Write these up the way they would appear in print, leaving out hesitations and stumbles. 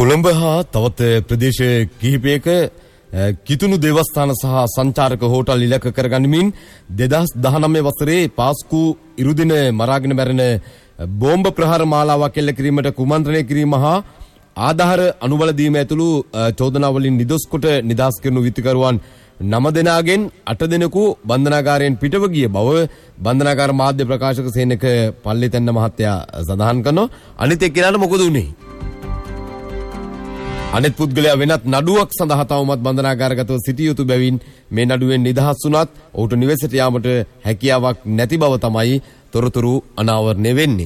කොළඹ හා තවත් ප්‍රදේශ කිහිපයක කිතුණු දේවස්ථාන සහ සංචාරක හෝටල් ඉලක්ක කරගනිමින් 2019 වසරේ පාස්කු ඉරුදින මරාගෙන මැරෙන බෝම්බ ප්‍රහාර මාලාවක් එල්ල කිරීමට කුමන්ත්‍රණය කිරීම හා ආධාර අනුබල දීම ඇතුළු චෝදනාවලින් නිදොස් කොට නිදහස් කරනු විත්තිකරුවන් 9 දෙනාගෙන් 8 දෙනෙකු බන්ධනාගාරයෙන් පිටව ගිය බව බන්ධනාගාර මාධ්‍ය ප්‍රකාශක සේනක පල්ලිතැන්න මහත්තයා සඳහන් කරනවා. අනිත් එක්කෙනාට මොකද වුනේ? අනෙත් පුද්ගලයා වෙනත් නඩුවක් සඳහා තවමත් බන්ධනාගාරගතව සිටිය යුතු බැවින් මේ නඩුවෙන් නිදහස් වුණත් ඔහුට නිවෙසට යාමට හැකියාවක් නැති බව තමයි තොරතුරු අනාවරණය වෙන්නේ.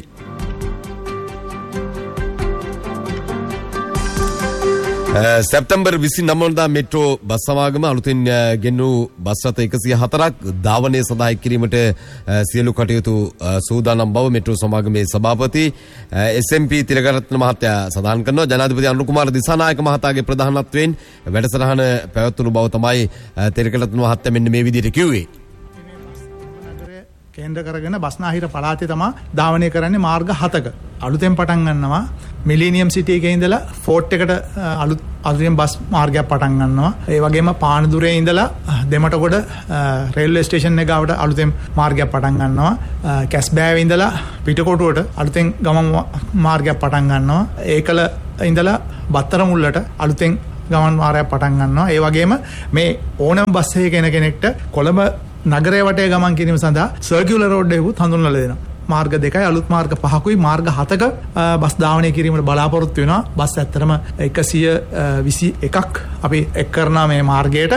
සැප්තැම්බර් 29 වනදා මෙට්‍රෝ බස් සමාගම අලුතින් ගෙන්නු බස් රථ 104ක් ධාවනය සඳහා එක්කිරීමට සියලු කටයුතු සූදානම් බව මෙට්‍රෝ සමාගමේ සභාපති SMP තිලකරත්න මහත්තයා සඳහන් කරනවා. ජනාධිපති අනුර කුමාර දිසානායක මහතාගේ ප්‍රධානත්වයෙන් වැඩසටහන පැවැත්වුණු බව තමයි තිලකරත්න මහත්තයා මෙන්න මේ විදිහට කිව්වේ. කේන්ද්‍ර කරගෙන බස්නාහිර පළාතේ තමයි ධාවනය කරන්නේ මාර්ග 7ක. අලුතෙන් පටන් ගන්නවා මිලීනියම් සිටි එකේ ඉඳලා ෆෝර්ට් එකට අලුතෙන් බස් මාර්ගයක් පටන් ගන්නවා. ඒ වගේම පානදුරේ ඉඳලා දෙමටගොඩ රේල්වේ ස්ටේෂන් එක ගාවට අලුතෙන් මාර්ගයක් පටන් ගන්නවා. කැස්බෑවේ ඉඳලා පිටකොටුවට අලුතෙන් ගමන් මාර්ගයක් පටන් ගන්නවා. ඒකල ඉඳලා බත්තර මුල්ලට අලුතෙන් ගමන් මාර්ගයක් පටන් ගන්නවා. ඒ වගේම මේ ඕනම බස් එකක එන කෙනෙක්ට කොළඹ නගරය වටේ ගමන් කිරීම සඳහා සර්කියුලර් රෝඩ් එකකුත් හඳුන්වලා දෙනවා. මාර්ග 2යි අලුත් මාර්ග 5කුයි මාර්ග 7ක බස් ධාවනය කිරීමට බලාපොරොත්තු වෙනවා. බස් ඇත්තටම 121ක් අපි එක් කරනවා මේ මාර්ගයට.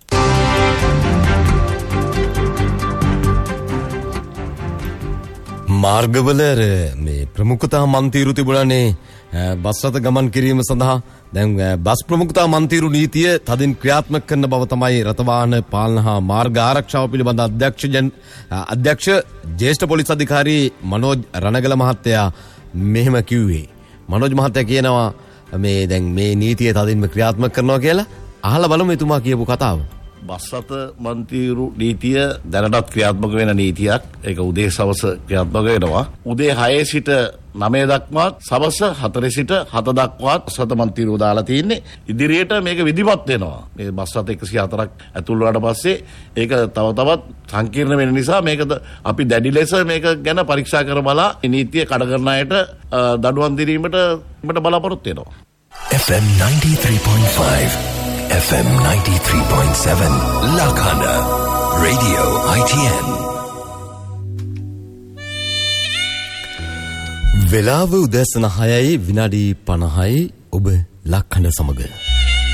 මාර්ගවල මේ ප්‍රමුඛතා මන්තිරු තිබුණානේ බස් රථ ගමන් කිරීම සඳහා. දැන් බස් ප්‍රමුඛතා මන්තිරු නීතිය තදින් ක්‍රියාත්මක කරන බව තමයි රථවාහන පාලන හා මාර්ග ආරක්ෂාව පිළිබඳ අධ්‍යක්ෂ ජ්‍යෙෂ්ඨ පොලිස් අධිකාරී මනෝජ් රණගල මහත්තයා මෙහෙම කිව්වේ. මනෝජ් මහත්තයා කියනවා මේ දැන් මේ නීතිය තදින්ම ක්‍රියාත්මක කරනවා කියලා. අහලා බලමු එතුමා කියපු කතාව. බස් රථ මන්තිරු නීතිය දැනටත් ක්‍රියාත්මක වෙන නීතියක්. ඒක උදේ සවස ක්‍රියාත්මක වෙනවා. උදේ 6 සිට 9 දක්වාත් සවස 4 සිට 7 දක්වාත් බස් රථ මන්තිරු දාලා තියෙන්නේ. ඉදිරියට මේක විධිමත් වෙනවා. මේ බස් රථ 104ක් ඇතුල් වුණාට පස්සේ ඒක තව තවත් සංකීර්ණ වෙන නිසා මේක අපි දැඩි ලෙස මේක ගැන පරීක්ෂා කර බලා නීතිය කඩ කරන අයට දඬුවම් දිරීමට බලාපොරොත්තු වෙනවා. FM 93.5 FM 93.7 Lakhana Radio ITN. වෙලාව උදෑසන 6යි විනාඩි 50යි ඔබ ලක්හඬ සමග